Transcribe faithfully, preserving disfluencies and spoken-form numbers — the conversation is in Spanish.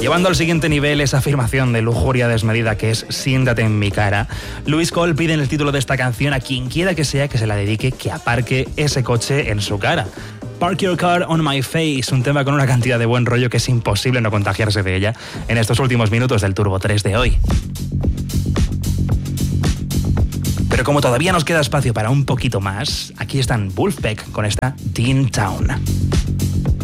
Llevando al siguiente nivel esa afirmación de lujuria desmedida que es siéntate en mi cara, Louis Cole pide en el título de esta canción a quien quiera que sea que se la dedique que aparque ese coche en su cara. Park Your Car on My Face, un tema con una cantidad de buen rollo que es imposible no contagiarse de ella en estos últimos minutos del Turbo tres de hoy. Pero como todavía nos queda espacio para un poquito más, aquí están Wolfpack con esta Teen Town.